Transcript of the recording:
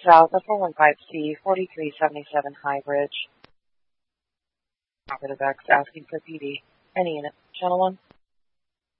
south of 415C, 4377 High Bridge. Operative X asking for PD. Any unit. Channel 1.